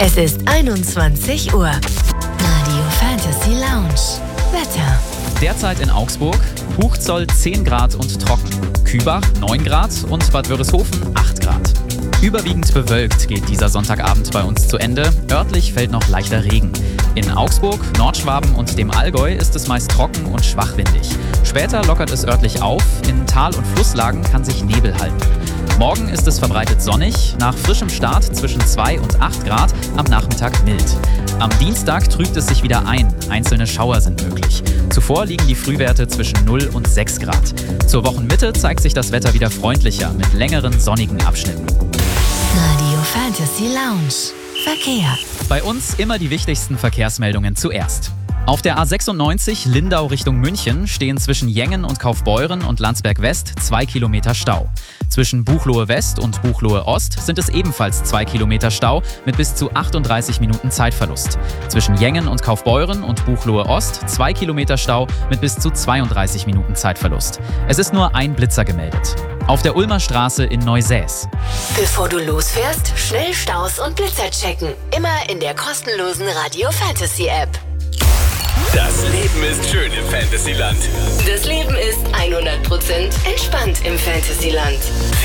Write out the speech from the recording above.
Es ist 21 Uhr. Radio Fantasy Lounge. Wetter. Derzeit in Augsburg, Buchzoll 10 Grad und trocken, Kübach 9 Grad und Bad Wörishofen 8 Grad. Überwiegend bewölkt geht dieser Sonntagabend bei uns zu Ende. Örtlich fällt noch leichter Regen. In Augsburg, Nordschwaben und dem Allgäu ist es meist trocken und schwachwindig. Später lockert es örtlich auf, in Tal- und Flusslagen kann sich Nebel halten. Morgen ist es verbreitet sonnig, nach frischem Start zwischen 2 und 8 Grad, am Nachmittag mild. Am Dienstag trübt es sich wieder ein, einzelne Schauer sind möglich. Zuvor liegen die Frühwerte zwischen 0 und 6 Grad. Zur Wochenmitte zeigt sich das Wetter wieder freundlicher, mit längeren sonnigen Abschnitten. Radio Fantasy Lounge. Verkehr. Bei uns immer die wichtigsten Verkehrsmeldungen zuerst. Auf der A96 Lindau Richtung München stehen zwischen Jengen und Kaufbeuren und Landsberg West 2 Kilometer Stau. Zwischen Buchloe West und Buchloe Ost sind es ebenfalls 2 Kilometer Stau mit bis zu 38 Minuten Zeitverlust. Zwischen Jengen und Kaufbeuren und Buchloe Ost 2 Kilometer Stau mit bis zu 32 Minuten Zeitverlust. Es ist nur ein Blitzer gemeldet. Auf der Ulmer Straße in Neusäß. Bevor du losfährst, schnell Staus und Blitzer checken. Immer in der kostenlosen Radio Fantasy App. Das Leben ist schön im Fantasyland. Das Leben ist 100% entspannt im Fantasyland.